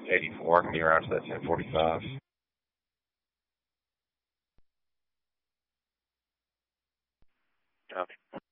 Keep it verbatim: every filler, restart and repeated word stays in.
eighty-four. Can be around to that ten forty-five. Okay.